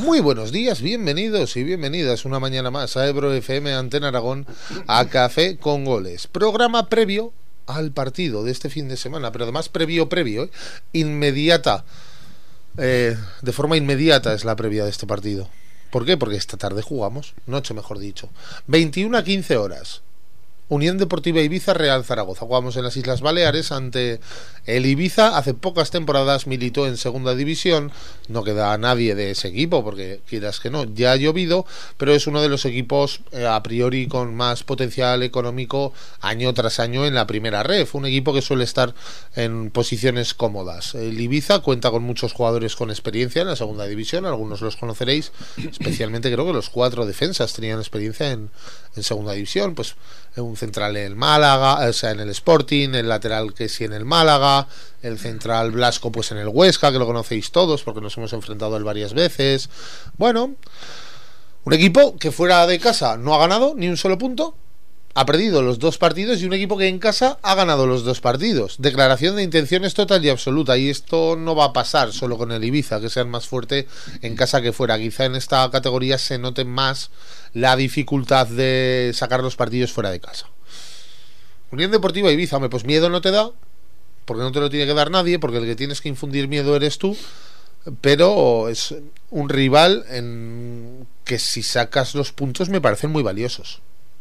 Muy buenos días, bienvenidos y bienvenidas una mañana más a Ebro FM, Antena Aragón, a Café con Goles. Programa previo al partido de este fin de semana, pero además previo, inmediata. De forma inmediata es la previa de este partido. ¿Por qué? Porque esta tarde jugamos, noche mejor dicho. 21 a 15 horas. Unión Deportiva Ibiza, Real Zaragoza. Jugamos en las Islas Baleares ante el Ibiza. Hace pocas temporadas militó en segunda división. No queda a nadie de ese equipo, porque quieras que no, ya ha llovido, pero es uno de los equipos a priori con más potencial económico año tras año en la primera ref. Un equipo que suele estar en posiciones cómodas. El Ibiza cuenta con muchos jugadores con experiencia en la segunda división. Algunos los conoceréis, especialmente creo que los 4 defensas tenían experiencia en segunda división. Pues un central en el Málaga, o sea, en el Sporting, el lateral que sí en el Málaga, el central Blasco pues en el Huesca, que lo conocéis todos porque nos hemos enfrentado a él varias veces. Bueno, un equipo que fuera de casa no ha ganado ni un solo punto, ha perdido los 2 partidos, y un equipo que en casa ha ganado los 2 partidos. Declaración de intenciones total y absoluta, y esto no va a pasar solo con el Ibiza, que sean más fuerte en casa que fuera. Quizá en esta categoría se note más la dificultad de sacar los partidos fuera de casa. Unión Deportiva Ibiza, pues miedo no te da, porque no te lo tiene que dar nadie, porque el que tienes que infundir miedo eres tú, pero es un rival en que si sacas los puntos me parecen muy valiosos.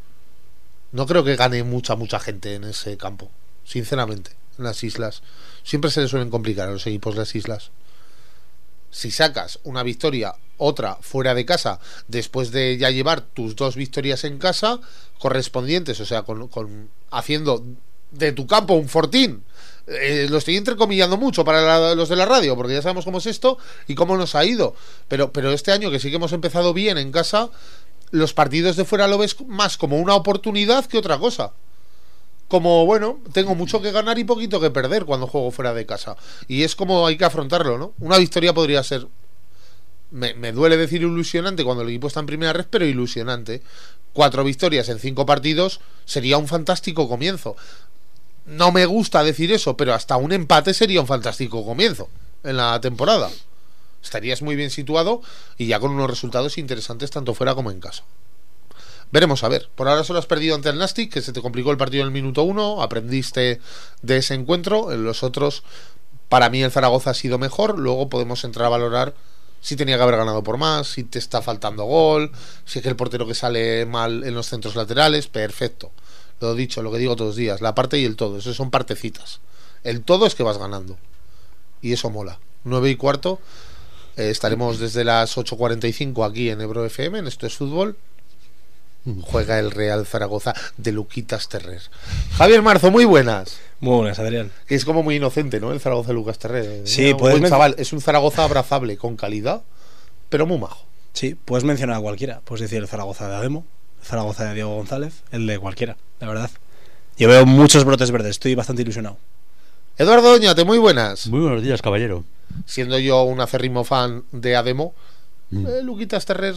No creo que gane mucha gente en ese campo, sinceramente, en las islas. Siempre se les suelen complicar a los equipos de las islas. Si sacas una victoria, otra fuera de casa, después de ya llevar tus 2 victorias en casa correspondientes, o sea, con haciendo de tu campo un fortín. Lo estoy entrecomillando mucho para los de la radio, porque ya sabemos cómo es esto y cómo nos ha ido. Pero este año, que sí que hemos empezado bien en casa, los partidos de fuera lo ves más como una oportunidad que otra cosa. Como, bueno, tengo mucho que ganar y poquito que perder cuando juego fuera de casa. Y es como hay que afrontarlo, ¿no? Una victoria podría ser, me duele decir ilusionante cuando el equipo está en primera red, pero ilusionante. 4 victorias en 5 partidos sería un fantástico comienzo. No me gusta decir eso, pero hasta un empate sería un fantástico comienzo en la temporada. Estarías muy bien situado y ya con unos resultados interesantes tanto fuera como en casa. Veremos a ver. Por ahora solo has perdido ante el Nastic, que se te complicó el partido en el minuto 1. Aprendiste de ese encuentro. En los otros, para mí el Zaragoza ha sido mejor. Luego podemos entrar a valorar si tenía que haber ganado por más, si te está faltando gol, si es que el portero que sale mal en los centros laterales. Perfecto. Lo dicho, lo que digo todos los días. La parte y el todo. Eso son partecitas. El todo es que vas ganando. Y eso mola. 9:15. Estaremos desde las 8:45 aquí en Ebro FM, en Esto es Fútbol. Juega el Real Zaragoza de Luquitas Terrer. Javier Marzo, muy buenas. Muy buenas, Adrián. Que es como muy inocente, ¿no? El Zaragoza de Lucas Terrer. Sí, buen chaval. Es un Zaragoza abrazable, con calidad, pero muy majo. Sí, puedes mencionar a cualquiera. Puedes decir el Zaragoza de Ademo, el Zaragoza de Diego González, el de cualquiera, la verdad. Yo veo muchos brotes verdes, estoy bastante ilusionado. Eduardo Doñate, muy buenas. Muy buenos días, caballero. Siendo yo un acérrimo fan de Ademo, Luquitas Terrer